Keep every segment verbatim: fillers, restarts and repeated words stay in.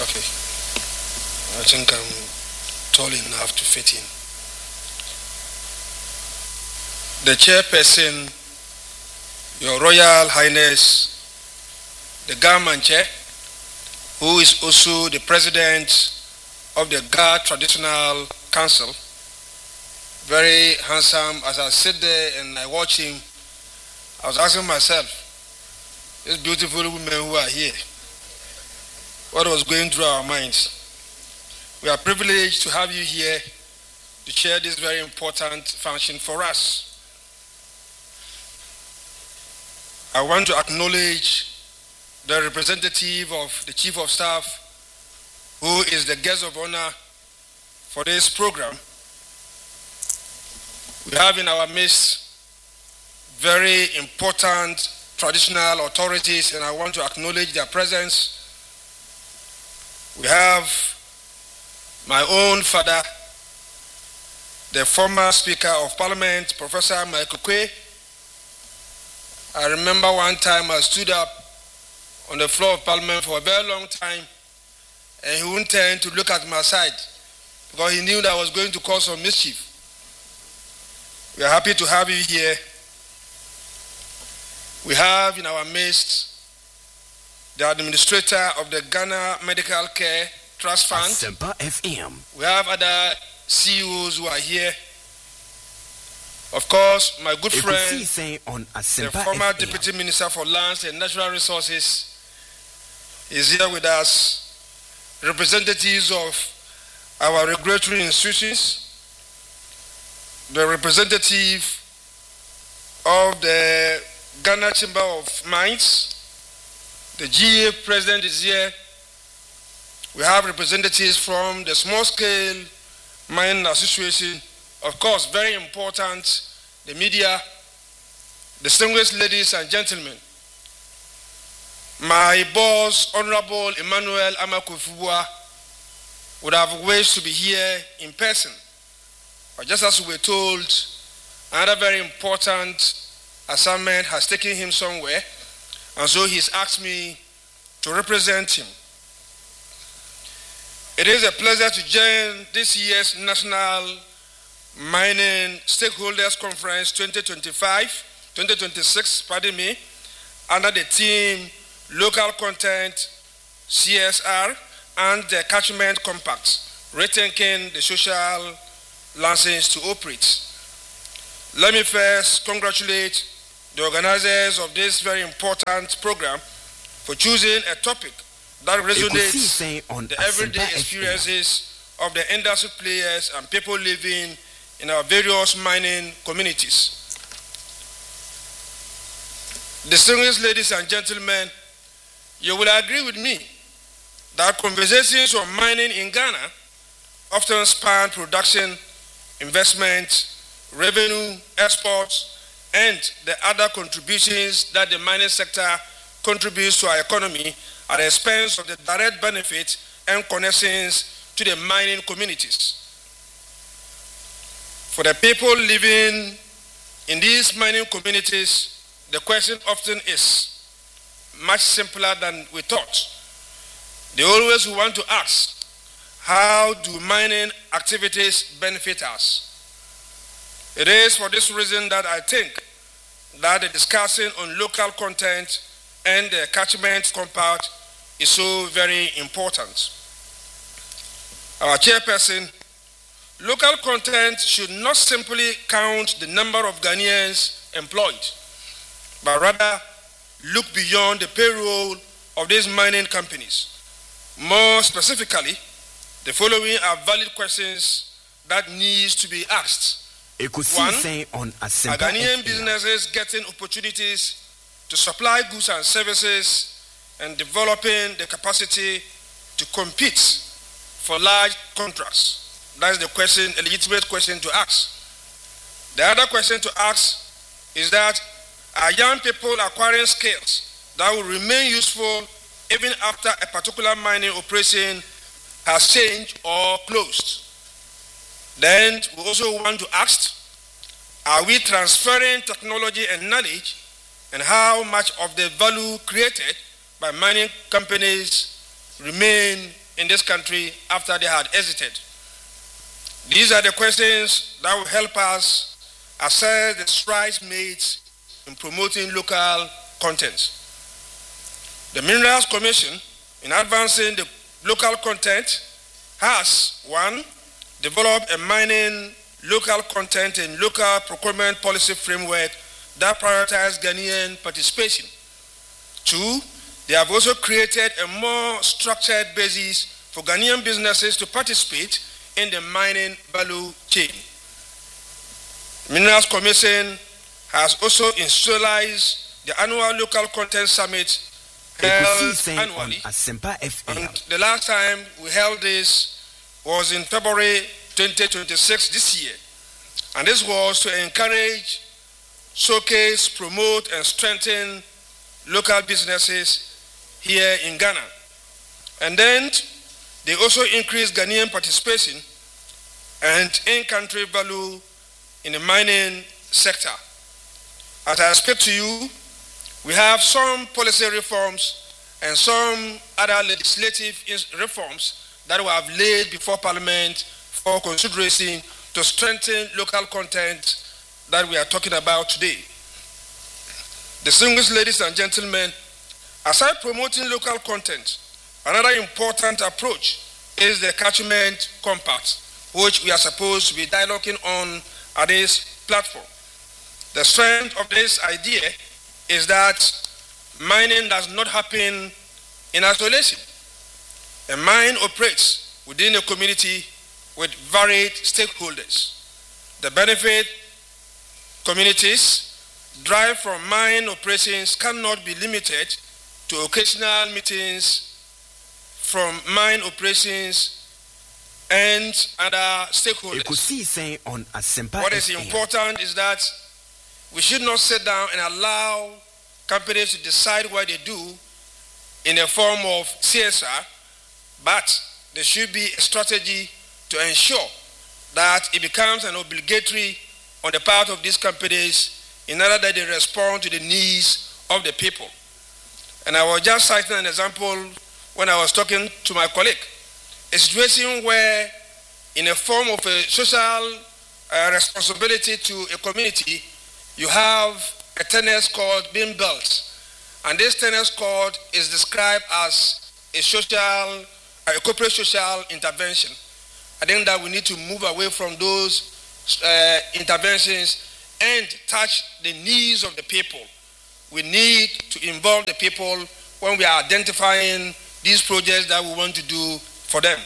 Okay. I think I'm tall enough to fit in. The chairperson, Your Royal Highness, the Garman Chair, who is also the president of the Ga Traditional Council, very handsome. As I sit there and I watch him, I was asking myself, these beautiful women who are here, what was going through our minds? We are privileged to have you here to chair this very important function for us. I want to acknowledge the representative of the Chief of Staff, who is the guest of honor for this program. We have in our midst very important traditional authorities, and I want to acknowledge their presence. We have my own father, the former Speaker of Parliament, Professor Michael Quay. I remember one time I stood up on the floor of Parliament for a very long time, and he wouldn't turn to look at my side because he knew that I was going to cause some mischief. We are happy to have you here. We have in our midst the administrator of the Ghana Medical Care Trust Fund. Asempa F M. We have other C E Os who are here. Of course, my good friend, the former Deputy Minister for Lands and Natural Resources, is here with us. Representatives of our regulatory institutions, the representative of the Ghana Chamber of Mines, the G A president is here. We have representatives from the Small Scale Mining Association. Of course, very important, the media, distinguished ladies and gentlemen. My boss, Honorable Emmanuel Amakwefubua, would have wished to be here in person. But just as we were told, another very important assignment has taken him somewhere, and so he's asked me to represent him. It is a pleasure to join this year's National Mining Stakeholders Conference twenty twenty-five, twenty twenty-six, pardon me, under the theme Local Content, C S R, and the Catchment Compact, rethinking the social license to operate. Let me first congratulate the organizers of this very important program for choosing a topic that resonates on the everyday experiences of the industry players and people living in our various mining communities. Distinguished ladies and gentlemen, you will agree with me that conversations on mining in Ghana often span production, investment, revenue, exports, and the other contributions that the mining sector contributes to our economy at the expense of the direct benefit and connections to the mining communities. For the people living in these mining communities, the question often is much simpler than we thought. They always want to ask, how do mining activities benefit us? It is for this reason that I think that the discussion on local content and the catchment compact is so very important. Our chairperson, local content should not simply count the number of Ghanaians employed, but rather look beyond the payroll of these mining companies. More specifically, the following are valid questions that need to be asked. One, are Ghanaian businesses getting opportunities to supply goods and services and developing the capacity to compete for large contracts? That is the question, a legitimate question to ask. The other question to ask is that, are young people acquiring skills that will remain useful even after a particular mining operation has changed or closed? Then we also want to ask, are we transferring technology and knowledge, and how much of the value created by mining companies remain in this country after they had exited. These are the questions that will help us assess the strides made in promoting local content. The Minerals Commission, in advancing the local content, has, one, developed a mining local content and local procurement policy framework that prioritizes Ghanaian participation. Two, they have also created a more structured basis for Ghanaian businesses to participate in the mining value chain. Minerals Commission has also institutionalized the annual local content summit held annually. And the last time we held this was in February twenty twenty-six this year. And this was to encourage, showcase, promote, and strengthen local businesses here in Ghana. And then they also increased Ghanaian participation and in-country value in the mining sector. As I speak to you, we have some policy reforms and some other legislative reforms that we have laid before Parliament for consideration to strengthen local content that we are talking about today. Distinguished ladies and gentlemen, aside promoting local content, another important approach is the Catchment Compact, which we are supposed to be dialoguing on at this platform. The strength of this idea is that mining does not happen in isolation. A mine operates within a community with varied stakeholders. The benefit communities derived from mine operations cannot be limited to occasional meetings from mine operations and other stakeholders. What is important is that we should not sit down and allow companies to decide what they do in a form of C S R, but there should be a strategy to ensure that it becomes an obligatory on the part of these companies in order that they respond to the needs of the people. And I was just citing an example when I was talking to my colleague, a situation where in a form of a social uh, responsibility to a community, you have a tennis court being built. And this tennis court is described as a social, a corporate social intervention. I think that we need to move away from those uh, interventions and touch the needs of the people. We need to involve the people when we are identifying these projects that we want to do for them.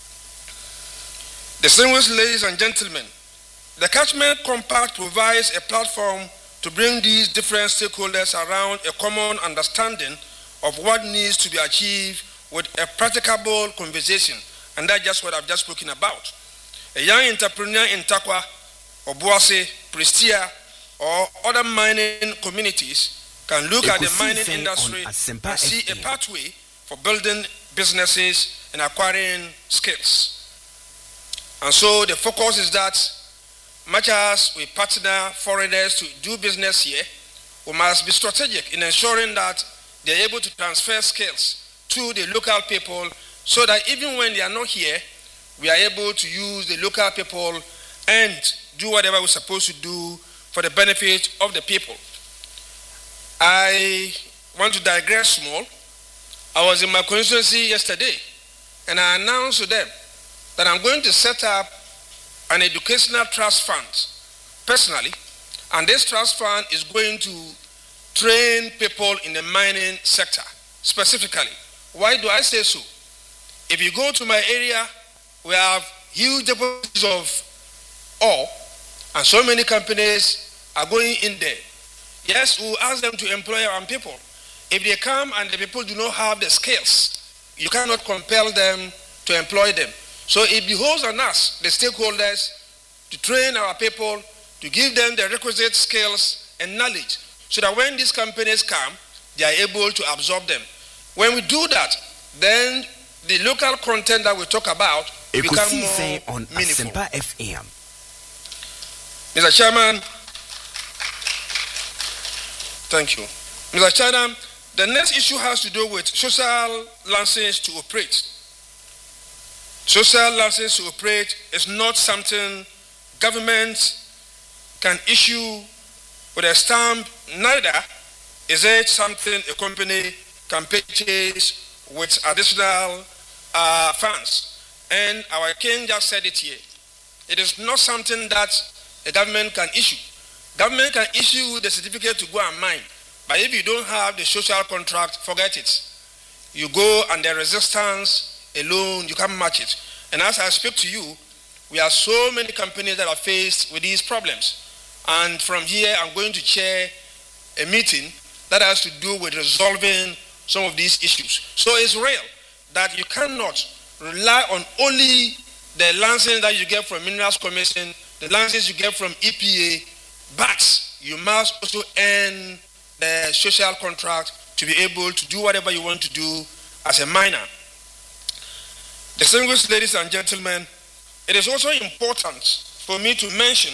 Distinguished ladies and gentlemen, the Catchment Compact provides a platform to bring these different stakeholders around a common understanding of what needs to be achieved with a practicable conversation. And that's just what I've just spoken about. A young entrepreneur in Takwa, or Boase, Prestia, or other mining communities can look at the mining industry and see a pathway for building businesses and acquiring skills. And so the focus is that much as we partner foreigners to do business here, we must be strategic in ensuring that they're able to transfer skills to the local people so that even when they are not here, we are able to use the local people and do whatever we're supposed to do for the benefit of the people. I want to digress small. I was in my constituency yesterday and I announced to them that I'm going to set up an educational trust fund personally, and this trust fund is going to train people in the mining sector specifically. Why do I say so? If you go to my area, we have huge deposits of ore, and so many companies are going in there. Yes, we'll ask them to employ our people. If they come and the people do not have the skills, you cannot compel them to employ them. So it behoves on us, the stakeholders, to train our people, to give them the requisite skills and knowledge, so that when these companies come, they are able to absorb them. When we do that, then the local content that we talk about becomes more on meaningful. F M. Mister Chairman, thank you. Mister Chairman, the next issue has to do with social license to operate. Social license to operate is not something government can issue with a stamp, neither is it something a company can purchase with additional uh, funds. And our king just said it here. It is not something that a government can issue. Government can issue the certificate to go and mine, but if you don't have the social contract, forget it. You go and the resistance alone, you can't match it. And as I speak to you, we have so many companies that are faced with these problems. And from here, I'm going to chair a meeting that has to do with resolving some of these issues. So it's real that you cannot rely on only the license that you get from Minerals Commission, the license you get from E P A, but you must also earn the social contract to be able to do whatever you want to do as a miner. Distinguished ladies and gentlemen, it is also important for me to mention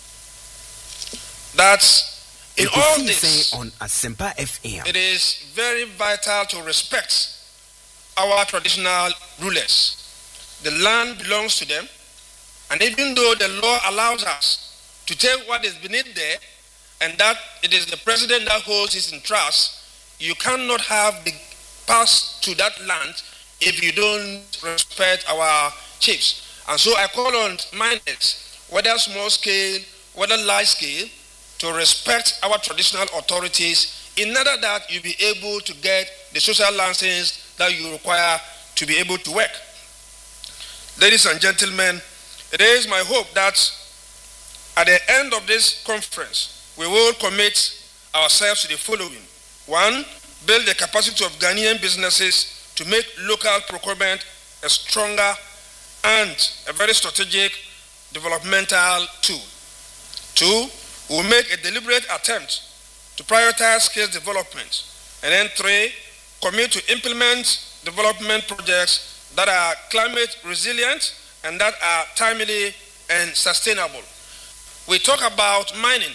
that in all this, on Asempa F M, it is very vital to respect our traditional rulers. The land belongs to them, and even though the law allows us to take what is beneath there, and that it is the president that holds it in trust, you cannot have the pass to that land if you don't respect our chiefs. And so I call on miners, whether small scale, whether large scale, to respect our traditional authorities in order that you be able to get the social license that you require to be able to work. Ladies and gentlemen, it is my hope that at the end of this conference, we will commit ourselves to the following. One, build the capacity of Ghanaian businesses to make local procurement a stronger and a very strategic developmental tool. Two, we will make a deliberate attempt to prioritize skills development. And then three, commit to implement development projects that are climate resilient and that are timely and sustainable. We talk about mining.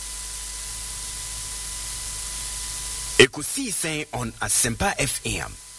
Ekusi saying on Asempa F M.